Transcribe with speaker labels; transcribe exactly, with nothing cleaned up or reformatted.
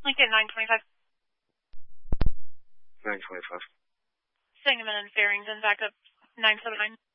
Speaker 1: Lincoln nine twenty-five.
Speaker 2: nine twenty-five.
Speaker 1: Sangamon and Farrington, back up nine seven nine.